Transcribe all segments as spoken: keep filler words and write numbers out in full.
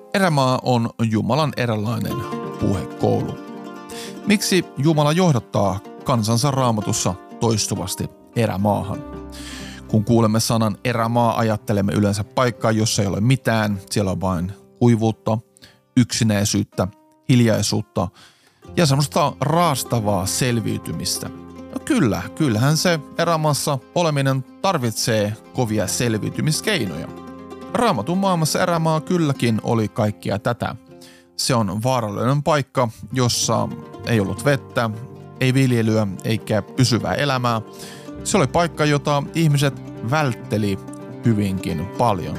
Erämaa on Jumalan eräänlainen puhekoulu. Miksi Jumala johdattaa kansansa Raamatussa toistuvasti erämaahan? Kun kuulemme sanan erämaa, ajattelemme yleensä paikkaa, jossa ei ole mitään. Siellä on vain kuivuutta, yksinäisyyttä, hiljaisuutta ja semmoista raastavaa selviytymistä. No kyllä, kyllähän se erämaassa oleminen tarvitsee kovia selviytymiskeinoja. Raamatun maailmassa erämaa kylläkin oli kaikkia tätä. Se on vaarallinen paikka, jossa ei ollut vettä, ei viljelyä eikä pysyvää elämää. Se oli paikka, jota ihmiset vältteli hyvinkin paljon.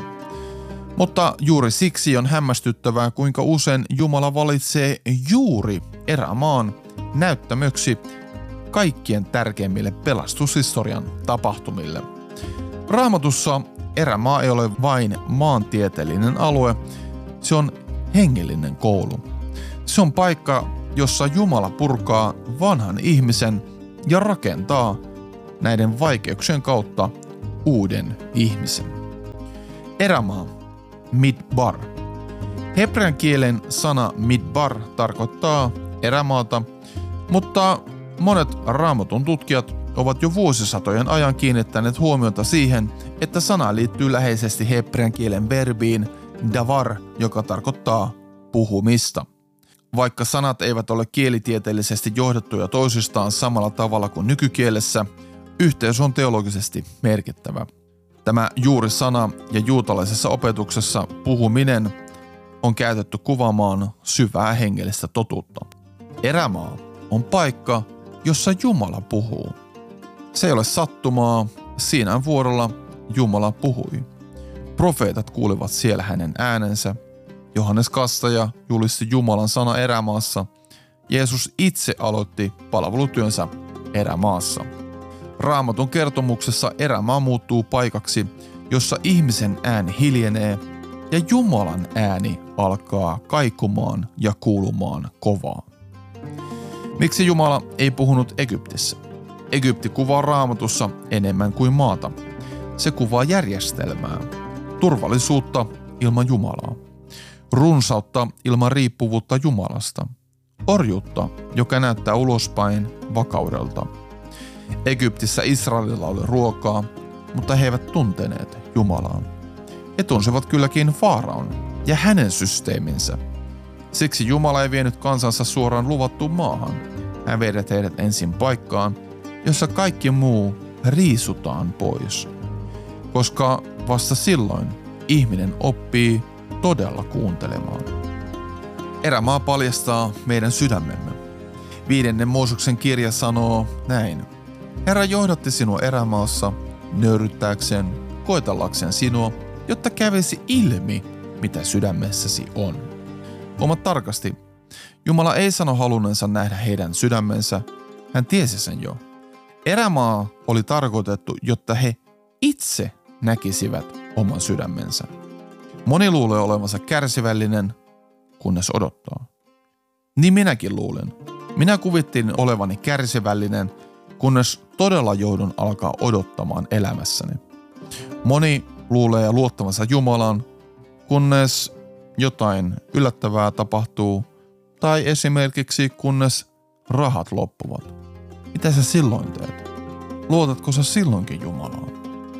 Mutta juuri siksi on hämmästyttävää, kuinka usein Jumala valitsee juuri erämaan näyttämöksi kaikkien tärkeimmille pelastushistorian tapahtumille. Raamatussa erämaa ei ole vain maantieteellinen alue, se on hengellinen koulu. Se on paikka, jossa Jumala purkaa vanhan ihmisen ja rakentaa näiden vaikeuksien kautta uuden ihmisen. Erämaa, midbar. Hebrean kielen sana midbar tarkoittaa erämaata, mutta monet Raamatun tutkijat ovat jo vuosisatojen ajan kiinnittäneet huomiota siihen, että sana liittyy läheisesti hebrean kielen verbiin davar, joka tarkoittaa puhumista. Vaikka sanat eivät ole kielitieteellisesti johdettuja toisistaan samalla tavalla kuin nykykielessä, yhteys on teologisesti merkittävä. Tämä juuri sana ja juutalaisessa opetuksessa puhuminen on käytetty kuvaamaan syvää hengellistä totuutta. Erämaa on paikka, jossa Jumala puhuu. Se ei ole sattumaa, siinä vuorolla Jumala puhui. Profeetat kuulivat siellä hänen äänensä. Johannes Kastaja julisti Jumalan sana erämaassa. Jeesus itse aloitti palvelutyönsä erämaassa. Raamatun kertomuksessa erämaa muuttuu paikaksi, jossa ihmisen ääni hiljenee ja Jumalan ääni alkaa kaikumaan ja kuulumaan kovaa. Miksi Jumala ei puhunut Egyptissä? Egypti kuvaa Raamatussa enemmän kuin maata. Se kuvaa järjestelmää, turvallisuutta ilman Jumalaa, runsautta ilman riippuvuutta Jumalasta, orjuutta, joka näyttää ulospäin vakaudelta. Egyptissä Israelilla oli ruokaa, mutta he eivät tunteneet Jumalaa. He tunsivat kylläkin Faaraon ja hänen systeeminsä. Siksi Jumala ei vienyt kansansa suoraan luvattuun maahan. Hän vei heidät ensin paikkaan, jossa kaikki muu riisutaan pois. Koska vasta silloin ihminen oppii todella kuuntelemaan. Erämaa paljastaa meidän sydämemme. Viidennen Mooseksen kirja sanoo näin. Herra johdatti sinua erämaassa nöyryttääkseen, koetellakseen sinua, jotta kävisi ilmi, mitä sydämessäsi on. Huomaat tarkasti, Jumala ei sano halunneensa nähdä heidän sydämensä, hän tiesi sen jo. Erämaa oli tarkoitettu, jotta he itse näkisivät oman sydämensä. Moni luulee olevansa kärsivällinen, kunnes odottaa. Niin minäkin luulen. Minä kuvittelin olevani kärsivällinen, kunnes todella joudun alkaa odottamaan elämässäni. Moni luulee luottavansa Jumalaan, kunnes jotain yllättävää tapahtuu, tai esimerkiksi kunnes rahat loppuvat. Mitä sä silloin teet? Luotatko sä silloinkin Jumalaan?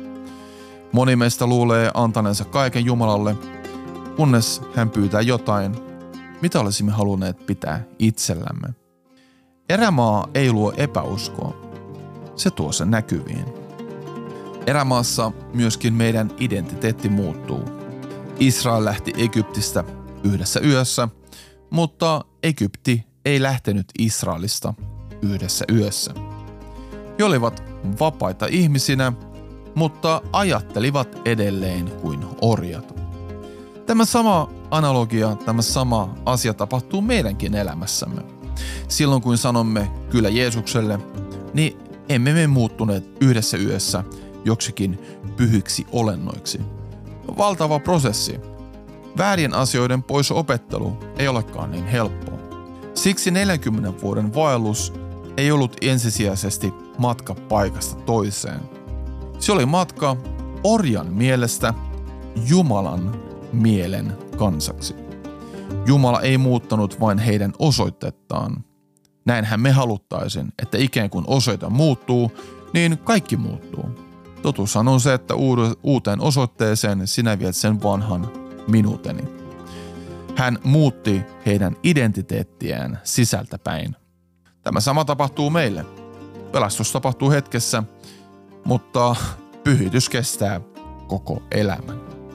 Moni meistä luulee antaneensa kaiken Jumalalle, kunnes hän pyytää jotain, mitä olisimme halunneet pitää itsellämme. Erämaa ei luo epäuskoa. Se tuo sen näkyviin. Erämaassa myöskin meidän identiteetti muuttuu. Israel lähti Egyptistä yhdessä yössä, mutta Egypti ei lähtenyt Israelista yhdessä yössä. He olivat vapaita ihmisinä, mutta ajattelivat edelleen kuin orjat. Tämä sama analogia, tämä sama asia tapahtuu meidänkin elämässämme. Silloin kun sanomme kyllä Jeesukselle, niin emme me muuttuneet yhdessä yössä joksikin pyhiksi olennoiksi. Valtava prosessi. Väärien asioiden pois opettelu ei olekaan niin helppoa. Siksi neljänkymmenen vuoden vaellus ei ollut ensisijaisesti matka paikasta toiseen. Se oli matka orjan mielestä Jumalan mielen kansaksi. Jumala ei muuttanut vain heidän osoitettaan. Näinhän me haluttaisin, että ikään kuin osoite muuttuu, niin kaikki muuttuu. Totuushan on se, että uuteen osoitteeseen sinä viet sen vanhan minuuteni. Hän muutti heidän identiteettiään sisältäpäin. Tämä sama tapahtuu meille. Pelastus tapahtuu hetkessä, mutta pyhitys kestää koko elämän.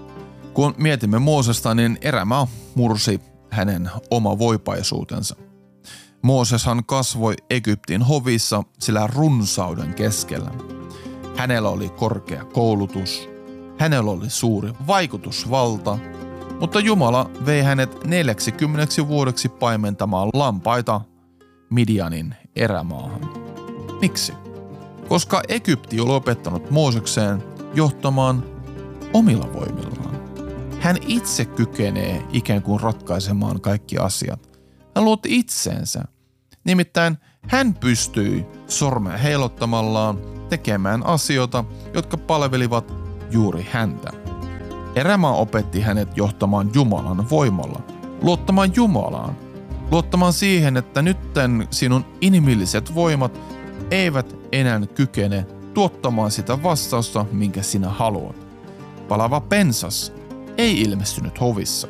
Kun mietimme Moosesta, niin erämaa mursi hänen oma voipaisuutensa. Mooseshan kasvoi Egyptin hovissa sillä runsauden keskellä. Hänellä oli korkea koulutus, hänellä oli suuri vaikutusvalta, mutta Jumala vei hänet neljäksikymmeneksi vuodeksi paimentamaan lampaita Midianin erämaahan. Miksi? Koska Egypti oli opettanut Moosekseen johtamaan omilla voimillaan. Hän itse kykenee ikään kuin ratkaisemaan kaikki asiat. Hän luotti itseensä. Nimittäin hän pystyi sormea heilottamallaan tekemään asioita, jotka palvelivat juuri häntä. Erämaa opetti hänet johtamaan Jumalan voimalla, luottamaan Jumalaan, luottamaan siihen, että nytten sinun inhimilliset voimat eivät enää kykene tuottamaan sitä vastausta, minkä sinä haluat. Palava pensas ei ilmestynyt hovissa.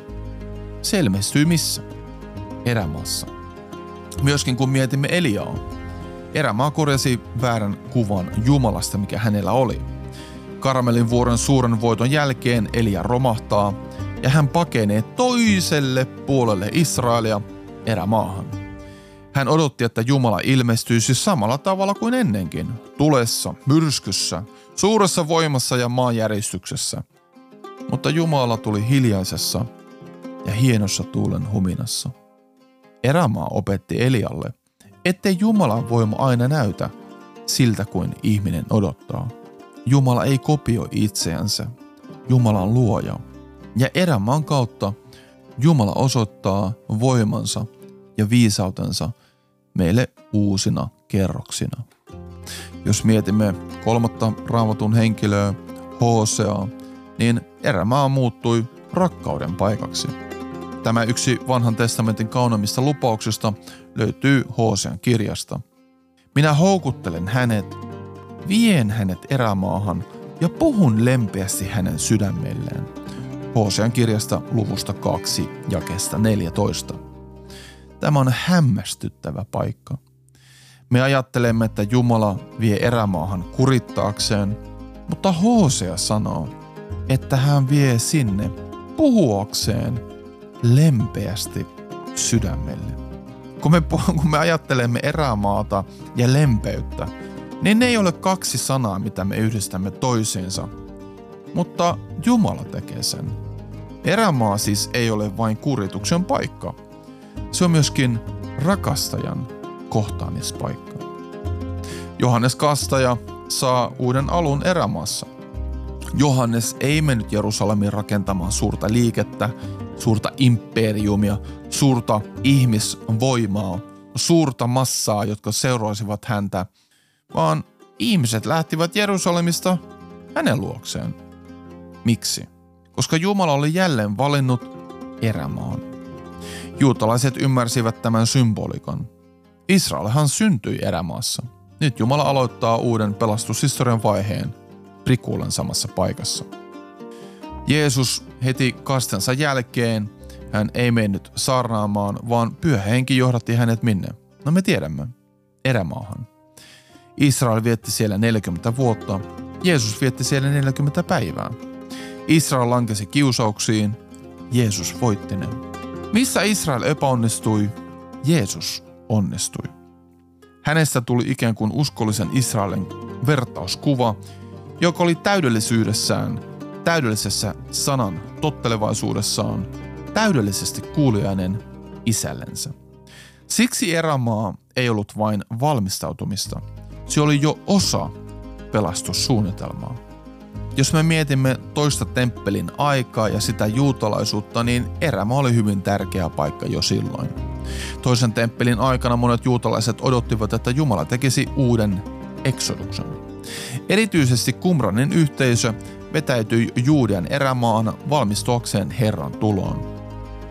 Se ilmestyi missä? Erämaassa. Myöskin kun mietimme Eliaa, erämaa korjasi väärän kuvan Jumalasta, mikä hänellä oli. Karmelin vuoren suuren voiton jälkeen Elia romahtaa ja hän pakenee toiselle puolelle Israelia erämaahan. Hän odotti, että Jumala ilmestyisi samalla tavalla kuin ennenkin, tulessa, myrskyssä, suuressa voimassa ja maanjäristyksessä. Mutta Jumala tuli hiljaisessa ja hienossa tuulen huminassa. Erämaa opetti Elialle, ettei Jumalan voima aina näytä siltä kuin ihminen odottaa. Jumala ei kopioi itseänsä. Jumala on luoja. Ja erämaan kautta Jumala osoittaa voimansa ja viisautensa meille uusina kerroksina. Jos mietimme kolmatta Raamatun henkilöä, Hoseaa, niin erämaa muuttui rakkauden paikaksi. Tämä yksi vanhan testamentin kauneimmista lupauksista löytyy Hosean kirjasta. Minä houkuttelen hänet, vien hänet erämaahan ja puhun lempeästi hänen sydämelleen. Hosean kirjasta luvusta kaksi jakeesta neljätoista. Tämä on hämmästyttävä paikka. Me ajattelemme, että Jumala vie erämaahan kurittaakseen, mutta Hosea sanoo, että hän vie sinne puhuakseen lempeästi sydämelle. Kun me, kun me ajattelemme erämaata ja lempeyttä, niin ne ei ole kaksi sanaa, mitä me yhdistämme toisiinsa, mutta Jumala tekee sen. Erämaa siis ei ole vain kurituksen paikka. Se on myöskin rakastajan kohtaamispaikka. Johannes Kastaja saa uuden alun erämaassa. Johannes ei mennyt Jerusalemiin rakentamaan suurta liikettä, suurta imperiumia, suurta ihmisvoimaa, suurta massaa, jotka seuraisivat häntä, vaan ihmiset lähtivät Jerusalemista hänen luokseen. Miksi? Koska Jumala oli jälleen valinnut erämaan. Juutalaiset ymmärsivät tämän symbolikan. Israelhan syntyi erämaassa. Nyt Jumala aloittaa uuden pelastushistorian vaiheen Prikuulen samassa paikassa. Jeesus heti kastensa jälkeen, hän ei mennyt saarnaamaan, vaan Pyhä Henki johdatti hänet minne? No me tiedämme, erämaahan. Israel vietti siellä neljäkymmentä vuotta, Jeesus vietti siellä neljäkymmentä päivää. Israel lankesi kiusauksiin, Jeesus voitti ne. Missä Israel epäonnistui, Jeesus onnistui. Hänestä tuli ikään kuin uskollisen Israelin vertauskuva, joka oli täydellisyydessään, täydellisessä sanan tottelevaisuudessaan, täydellisesti kuuliainen isällensä. Siksi erämaa ei ollut vain valmistautumista, se oli jo osa pelastussuunnitelmaa. Jos me mietimme toista temppelin aikaa ja sitä juutalaisuutta, niin erämaa oli hyvin tärkeä paikka jo silloin. Toisen temppelin aikana monet juutalaiset odottivat, että Jumala tekisi uuden eksoduksen. Erityisesti Qumranin yhteisö vetäytyi Juudean erämaan valmistuakseen Herran tuloon.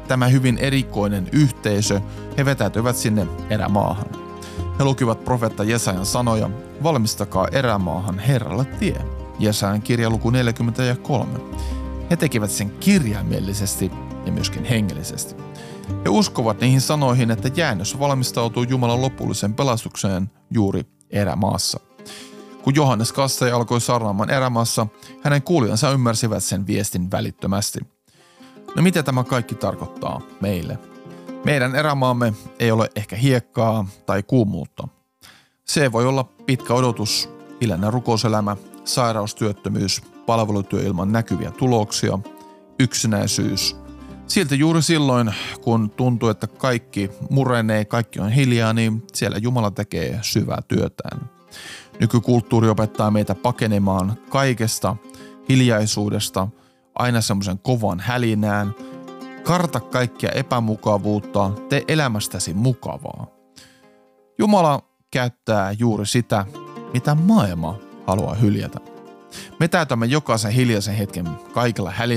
tämä hyvin erikoinen yhteisö, he vetäytyivät sinne erämaahan. He lukivat profeetta Jesajan sanoja, valmistakaa erämaahan Herralle tie. Jesajan kirja luku neljäkymmentäkolme. He tekivät sen kirjaimellisesti ja myöskin hengellisesti. He uskovat niihin sanoihin, että jäännös valmistautuu Jumalan lopulliseen pelastukseen juuri erämaassa. Kun Johannes Kastaja alkoi saarnaamaan erämaassa, hänen kuulijansa ymmärsivät sen viestin välittömästi. No mitä tämä kaikki tarkoittaa meille? Meidän erämaamme ei ole ehkä hiekkaa tai kuumuutta. Se voi olla pitkä odotus, hiljainen rukouselämä, sairaustyöttömyys, palvelutyö ilman näkyviä tuloksia, yksinäisyys. Silti juuri silloin, kun tuntuu, että kaikki murenee, kaikki on hiljaa, niin siellä Jumala tekee syvää työtään. Nykykulttuuri opettaa meitä pakenemaan kaikesta, hiljaisuudesta, aina semmoisen kovan hälinään. Karta kaikkia epämukavuutta, tee elämästäsi mukavaa. Jumala käyttää juuri sitä, mitä maailma haluaa hyljätä. Me täytämme jokaisen hiljaisen hetken kaikella hälinällä.